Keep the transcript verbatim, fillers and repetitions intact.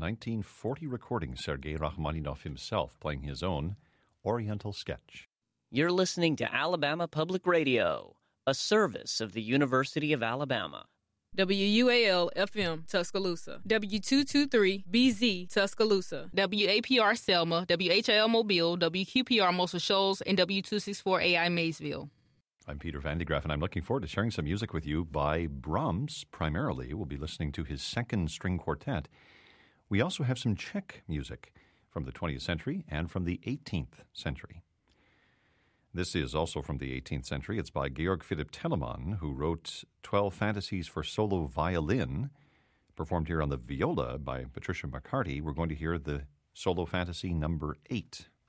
nineteen forty recording, Sergei Rachmaninoff himself playing his own Oriental Sketch. You're listening to Alabama Public Radio, a service of the University of Alabama. W U A L F M Tuscaloosa, W two twenty-three B Z Tuscaloosa, W A P R Selma, W H L Mobile, W Q P R Muscle Shoals, and W two sixty-four A I Maysville. I'm Peter Van de Graaff, and I'm looking forward to sharing some music with you by Brahms, primarily. We'll be listening to his second string quartet. We also have some Czech music from the twentieth century and from the eighteenth century. This is also from the eighteenth century. It's by Georg Philipp Telemann, who wrote twelve Fantasies for Solo Violin, performed here on the viola by Patricia McCarty. We're going to hear the solo fantasy number eight.